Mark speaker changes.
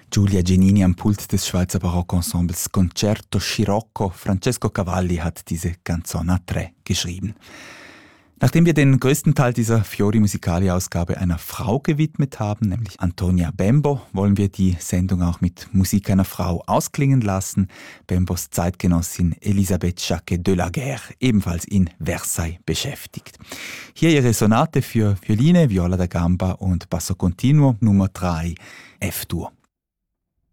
Speaker 1: Giulia Genini am Pult des Schweizer Barockensembles Concerto Scirocco. Francesco Cavalli hat diese Canzone a tre geschrieben. Nachdem wir den größten Teil dieser Fiori Musicali-Ausgabe einer Frau gewidmet haben, nämlich Antonia Bembo, wollen wir die Sendung auch mit Musik einer Frau ausklingen lassen. Bembos Zeitgenossin Elisabeth Jacquet de la Guerre, ebenfalls in Versailles beschäftigt. Hier ihre Sonate für Violine, Viola da Gamba und Basso Continuo Nummer 3, F-Dur.